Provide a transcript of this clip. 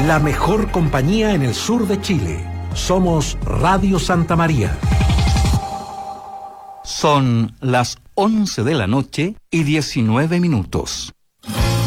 la mejor compañía en el sur de Chile. Somos Radio Santa María. Son las 11 de la noche y 19 minutos.